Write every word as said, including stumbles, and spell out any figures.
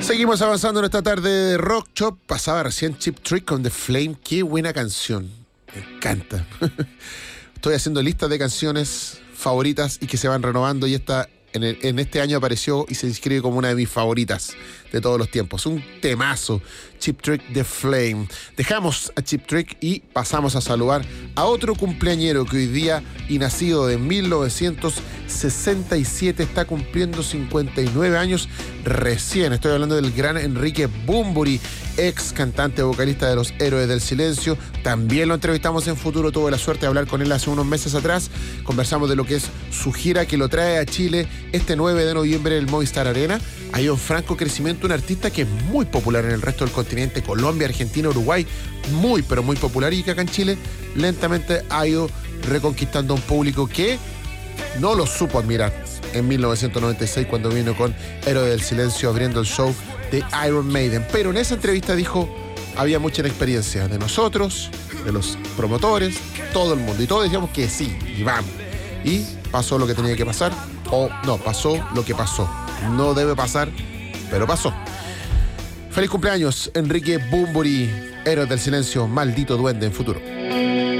Seguimos avanzando en esta tarde de Rock Shop. Pasaba recién Cheap Trick con The Flame. Qué buena canción. Me encanta. Estoy haciendo listas de canciones favoritas y que se van renovando, y esta en, el, en este año apareció y se inscribe como una de mis favoritas de todos los tiempos. Un temazo. Cheap Trick, The Flame. Dejamos a Cheap Trick y pasamos a saludar a otro cumpleañero que hoy día, y nacido de mil novecientos sesenta y siete, está cumpliendo cincuenta y nueve años recién. Estoy hablando del gran Enrique Bunbury, ex cantante vocalista de Los Héroes del Silencio. También lo entrevistamos en Futuro, tuve la suerte de hablar con él hace unos meses atrás. Conversamos de lo que es su gira, que lo trae a Chile este nueve de noviembre en el Movistar Arena. Ha ido en franco crecimiento, un artista que es muy popular en el resto del continente, Colombia, Argentina, Uruguay, muy pero muy popular, y que acá en Chile lentamente ha ido reconquistando a un público que no lo supo admirar en mil novecientos noventa y seis, cuando vino con Héroes del Silencio abriendo el show de Iron Maiden. Pero en esa entrevista dijo, había mucha experiencia de nosotros, de los promotores, todo el mundo, y todos decíamos que sí, y vamos. Y pasó lo que tenía que pasar, o no, pasó lo que pasó. No debe pasar, pero pasó. Feliz cumpleaños, Enrique Bunbury, Héroes del Silencio, maldito duende en Futuro.